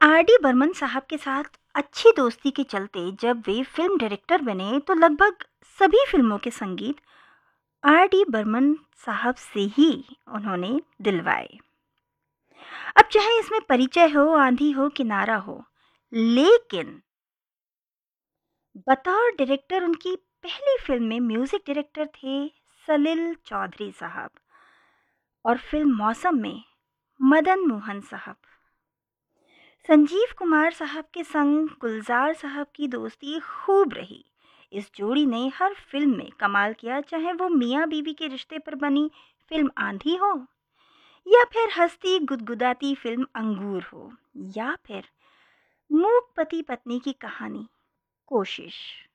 R D Burman साहब के साथ अच्छी दोस्ती के चलते जब वे फिल्म डायरेक्टर बने तो लगभग सभी फिल्मों के संगीत आर डी बर्मन साहब से ही उन्होंने दिलवाए। अब चाहे इसमें परिचय हो, आंधी हो, किनारा हो, लेकिन बतौर डायरेक्टर उनकी पहली फिल्म में म्यूजिक डायरेक्टर थे सलील चौधरी साहब और फिल्म मौसम में मदन मोहन साहब। संजीव कुमार साहब के संग गुलजार साहब की दोस्ती खूब रही। इस जोड़ी ने हर फिल्म में कमाल किया, चाहे वो मियाँ बीवी के रिश्ते पर बनी फिल्म आंधी हो या फिर हंसती गुदगुदाती फिल्म अंगूर हो या फिर मूक पति पत्नी की कहानी कोशिश।